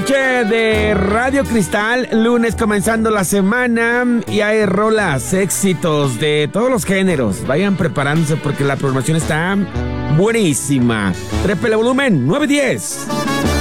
noche de Radio Cristal, lunes comenzando la semana y hay rolas, éxitos de todos los géneros. Vayan preparándose porque la programación está buenísima. Trépele volumen, 910.